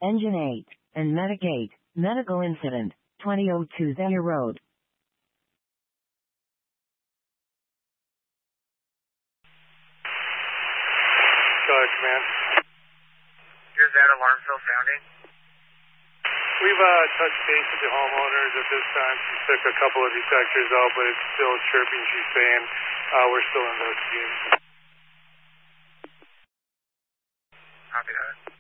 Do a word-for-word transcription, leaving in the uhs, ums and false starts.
Engine eight, and Medigate, medical incident, twenty oh two Thayer Road. Go ahead, command. Is that alarm still sounding? We've uh, touched base with the homeowners at this time. She took a couple of detectors out, but it's still chirping. She's saying uh, we're still investigating. Copy that.